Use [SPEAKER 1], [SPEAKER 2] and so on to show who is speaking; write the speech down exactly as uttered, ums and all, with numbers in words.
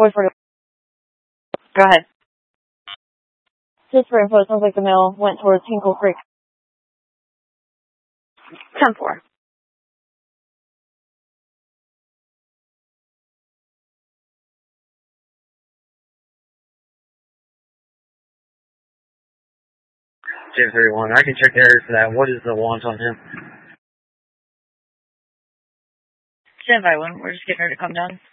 [SPEAKER 1] Voice for Go ahead. Just for info, it sounds like the mail went towards Hinkle Creek. ten four.
[SPEAKER 2] ten thirty-one. I can check the area for that. What is the want on him?
[SPEAKER 1] ten by one. We're just getting her to come down.